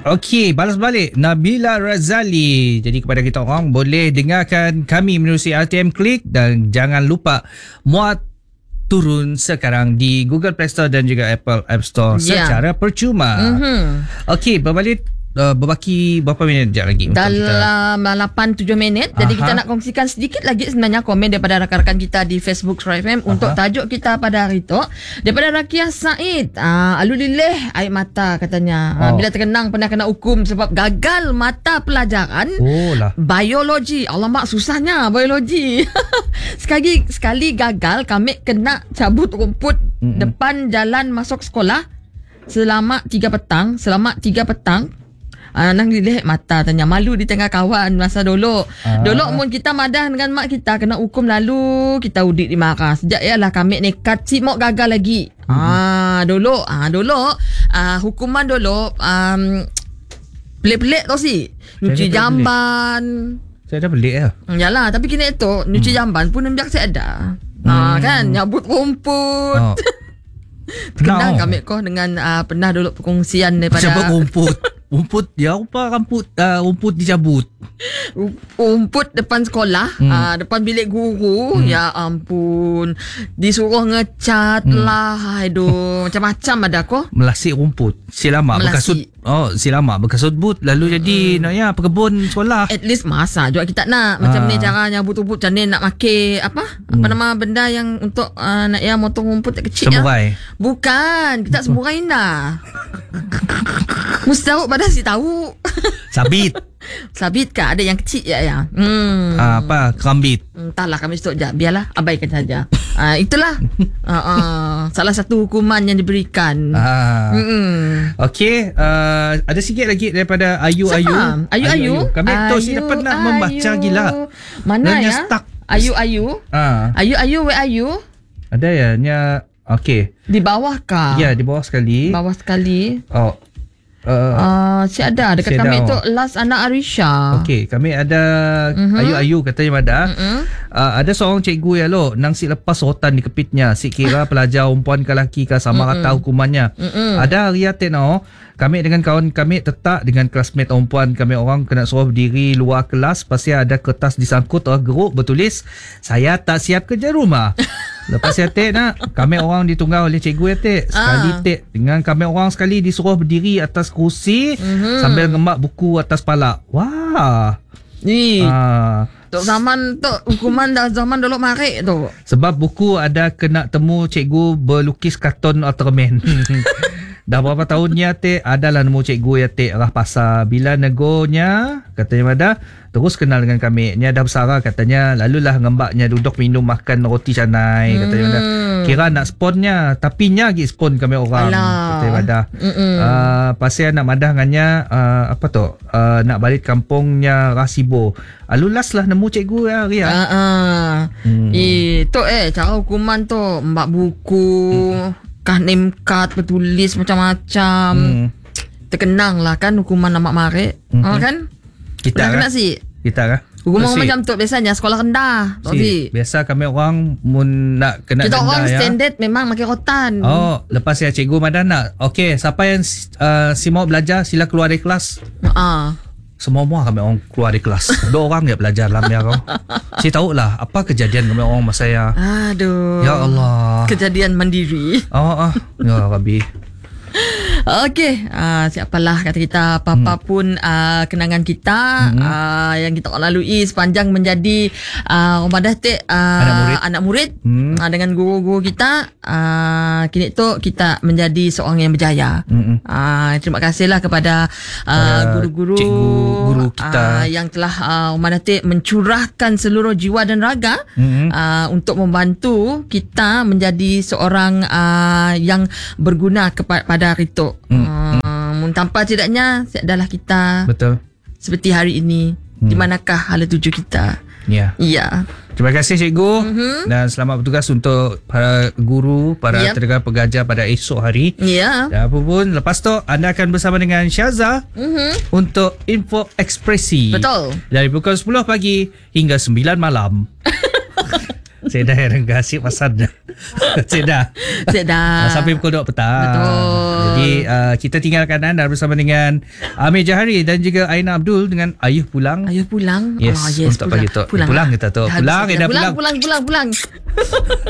Okey, balas balik Nabila Razali. Jadi kepada kita orang, boleh dengarkan kami menerusi RTM Click dan jangan lupa muat turun sekarang di Google Play Store dan juga Apple App Store secara percuma. Okey, berbaki berapa minit sekejap lagi? Dalam 8-7 minit. Jadi kita nak kongsikan sedikit lagi sebenarnya komen daripada rakan-rakan kita di Facebook Suara FM untuk tajuk kita pada hari itu. Daripada Rakia Said, alulileh air mata katanya. Bila terkenang pernah kena hukum sebab gagal mata pelajaran biologi. Alamak, susahnya biologi. Sekali gagal, kami kena cabut rumput depan jalan masuk sekolah selama 3 petang. Nang dilihat mata tanya malu di tengah kawan masa dulu. Dulu mun kita madah dengan mak kita kena hukum lalu kita udik dimarah. Sejak ialah kami nekat si mau gagal lagi. Dulu hukuman dulu pelik-pelik tu si. Nyuci jamban. Saya dah pelik ya. Yalah, tapi kini itu nyuci jamban pun biar saya ada. Kan nyabut rumput. Kenal kami kau dengan pernah dulu perkongsian daripada cabut rumput ya rupa rumput dicabut. Rumput depan sekolah, depan bilik guru. Ya ampun, disuruh ngecat lah. Aduh, macam-macam ada kau. Melasik rumput. Silama berkasut but lalu jadi nak pekebun sekolah. At least masa juga kita nak macam ni cara nyabut rumput, macam ni nak pakai apa nama benda yang untuk nak motong rumput kecil. Samurai. Bukan, kita samurai dah. Mesti tahu pada si tahu. Sabit kah? Ada yang kecil ya. Kerambit. Entahlah, kami stok je. Biarlah, abaikan saja. Itulah salah satu hukuman yang diberikan. Okey, ada sikit lagi daripada Ayu. Kami si dapat nak membaca gila. Mana ya? Stuck. Ayu. Where are you? Ada ya, okey. Di bawah kah? Ya, di bawah sekali. Si ada dekat kami tu Last Anak Arisha. Okey, kami ada Ayu katanya ada. Ada seorang cikgu ya nang si lepas rotan di kepitnya. Si kira pelajar perempuan ke lelaki ke sama rata hukumannya. Ada Ria Teno, kami dengan kawan kami tetap dengan classmate perempuan kami orang kena suruh berdiri luar kelas pasal ada kertas disangkut geruk bertulis saya tak siap kerja rumah. Lepas yatik kami orang ditunggang oleh cikgu yatik. Sekali dengan kami orang sekali disuruh berdiri atas kerusi sambil ngembak buku atas pala. Wah. Tok zaman tu hukuman dah zaman dulu marik tu. Sebab buku ada kena temu cikgu berlukis kartun Ultraman. Dah berapa tahunnya adalah nemu cikgu yatik arah pasar. Bila negonya katanya Mada terus kenal dengan kami. Nya dah bersara katanya, lalulah ngembaknya duduk minum makan roti canai katanya Mada. Kira nak sponnya tapi nya lagi spon kami orang katanya Mada. Pasal nak madah dengannya nak balik kampungnya Rasibo. Alulas lah nemu cikgu ya Ria. Itu cara hukuman tu mbak buku name card bertulis macam-macam. Terkenang lah kan hukuman nama marik. Kan? Kita kena si. Kita kah? Hukuman macam tu biasanya sekolah rendah. Biasa kami orang nak kena kita orang standard memang makin rotan. Lepas ya cikgu Madana. Okey, siapa yang si mau belajar sila keluar dari kelas. Semua kami orang keluar dari kelas. 2 orang je belajar dalam dia kau. Saya tahu lah apa kejadian kami orang masa saya. Aduh. Ya Allah. Kejadian mandiri. Ya Rabbi. Okey, siapalah kata kita apa-apa pun kenangan kita yang kita lalui sepanjang menjadi anak murid dengan guru-guru kita. Kini tu kita menjadi seorang yang berjaya. Terima kasihlah kepada guru-guru kita yang telah mencurahkan seluruh jiwa dan raga untuk membantu kita menjadi seorang yang berguna pada hari itu. Tanpa tidaknya adalah kita seperti hari ini. Di manakah hala tuju kita? Ya. Terima kasih cikgu dan selamat bertugas untuk para guru, para tenaga pengajar pada esok hari. Dan apapun lepas tu anda akan bersama dengan Syaza untuk Info Ekspresi. Betul. Dari pukul 10 pagi hingga 9 malam. Saya dah yang gasip pasal dah. Saya dah. Sampai pukul 2 petang. Betul. Jadi kita tinggalkan anda bersama dengan Amir Jahari dan juga Aina Abdul dengan Ayuh Pulang. Ayuh pulang. Yes, untuk pagi tu. Pulang kita tu. Pulang. Pulang.